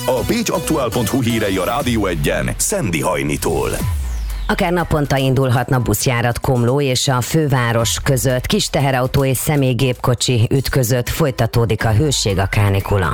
A pécsaktuál.hu hírei a Rádió Egyen Szendi Hajnitól. Akár naponta indulhatna buszjárat Komló és a főváros között, kis teherautó és személygépkocsi ütközött, folytatódik a hőség, a kánikula.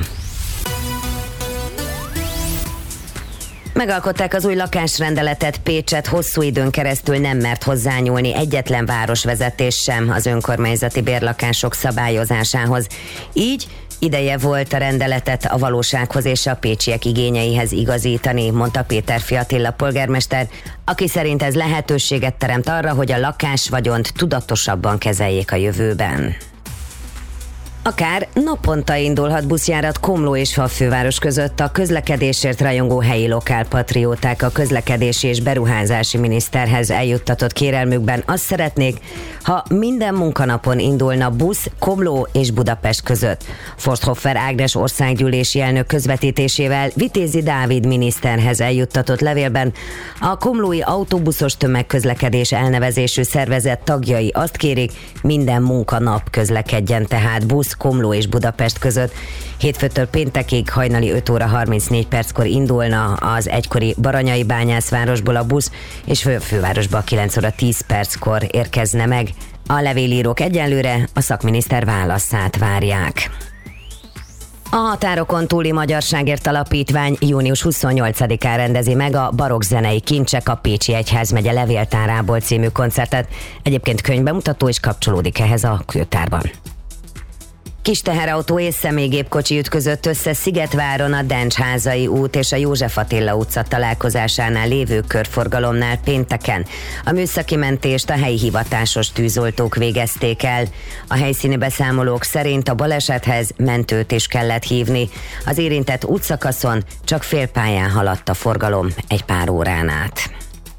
Megalkották az új lakásrendeletet, Pécset hosszú időn keresztül nem mert hozzányúlni egyetlen városvezetés sem az önkormányzati bérlakások szabályozásához. Így ideje volt a rendeletet a valósághoz és a pécsiek igényeihez igazítani, mondta Péterfi Attila polgármester, aki szerint ez lehetőséget teremt arra, hogy a lakásvagyont tudatosabban kezeljék a jövőben. Akár naponta indulhat buszjárat Komló és a főváros között. A közlekedésért rajongó helyi lokálpatrióták a közlekedési és beruházási miniszterhez eljuttatott kérelmükben azt szeretnék, ha minden munkanapon indulna busz Komló és Budapest között. Forsthoffer Ágnes országgyűlési elnök közvetítésével Vitézi Dávid miniszterhez eljuttatott levélben a komlói autóbuszos tömegközlekedés elnevezésű szervezet tagjai azt kérik, minden munkanap közlekedjen tehát busz Komló és Budapest között. Hétfőtől péntekig hajnali 5 óra 34 perckor indulna az egykori Baranyai Bányászvárosból a busz, és fővárosba 9 óra 10 perckor érkezne meg. A levélírók egyenlőre a szakminiszter válaszát várják. A Határokon túli Magyarságért Alapítvány június 28-án rendezi meg a Barokk zenei kincsek a Pécsi Egyházmegye levéltárából című koncertet. Egyébként könyvbemutató is kapcsolódik ehhez a kőtárban. Kis teherautó és személygépkocsi ütközött össze Szigetváron a Dencsházai út és a József Attila utca találkozásánál lévő körforgalomnál pénteken. A műszaki mentést a helyi hivatásos tűzoltók végezték el. A helyszíni beszámolók szerint a balesethez mentőt is kellett hívni. Az érintett útszakaszon csak félpályán haladt a forgalom egy pár órán át.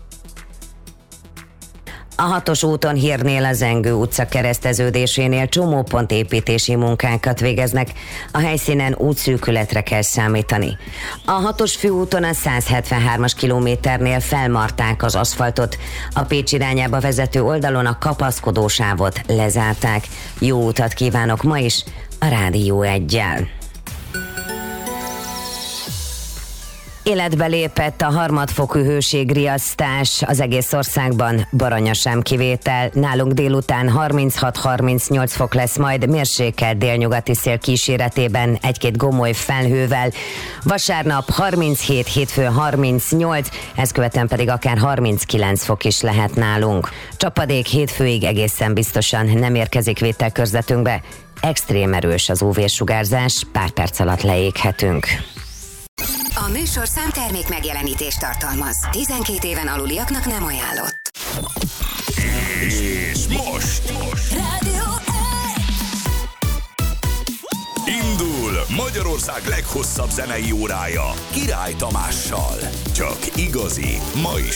A 6-os úton Hírnél a Zengő utca kereszteződésénél csomópontépítési munkákat végeznek. A helyszínen útszűkületre kell számítani. A 6-os főúton a 173-as kilométernél felmarták az aszfaltot. A Pécs irányába vezető oldalon a kapaszkodósávot lezárták. Jó utat kívánok ma is a Rádió Eggyel. Életbe lépett a harmadfokú hőségriasztás az egész országban, Baranya sem kivétel. Nálunk délután 36-38 fok lesz, majd mérsékelt délnyugati szél kíséretében egy-két gomoly felhővel. Vasárnap 37, hétfőn 38, ezt követően pedig akár 39 fok is lehet nálunk. Csapadék hétfőig egészen biztosan nem érkezik vételkörzetünkbe. Extrém erős az UV-sugárzás, pár perc alatt leéghetünk. A műsorszám termék megjelenítést tartalmaz. 12 éven aluliaknak nem ajánlott. És most Rádió indul Magyarország leghosszabb zenei órája Király Tamással. Csak igazi, ma is